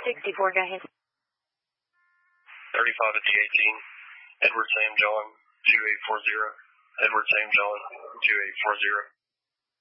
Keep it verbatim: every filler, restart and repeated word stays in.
sixty-four, go ahead. thirty-five at the eighteen. Edward Sam John, two eight four zero. Edward Sam John, two eight four zero.